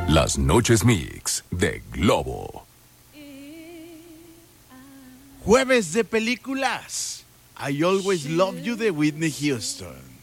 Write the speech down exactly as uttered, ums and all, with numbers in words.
Las Noches Mix de Globo. Jueves de películas. I Always Love You de Whitney Houston.